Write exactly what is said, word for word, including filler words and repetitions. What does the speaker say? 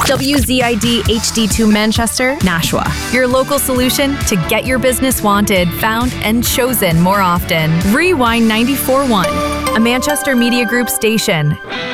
W Z I D H D two Manchester, Nashua. Your local solution to get your business wanted, found, and chosen more often. Rewind ninety-four point one, a Manchester Media Group station.